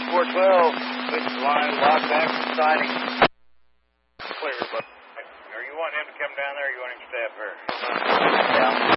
412, switch line, lock back, siding. Clear, but are you wanting him to come down there or you want him to stay up here? Down.